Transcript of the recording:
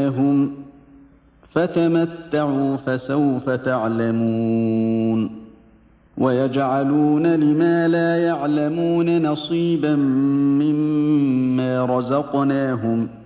لهم فتمتعوا فسوف تعلمون ويجعلون لما لا يعلمون نصيبا مما رزقناهم